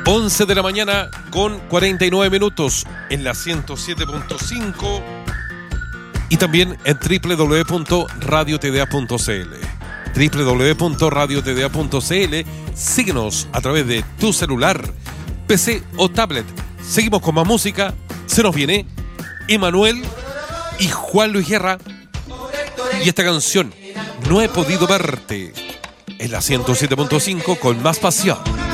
11 de la mañana con 49 minutos en la 107.5 y también en www.radiotda.cl. www.radiotda.cl. Síguenos a través de tu celular, PC o tablet. Seguimos con más música. Se nos viene Emanuel y Juan Luis Guerra y esta canción No he podido verte en la 107.5 con más pasión.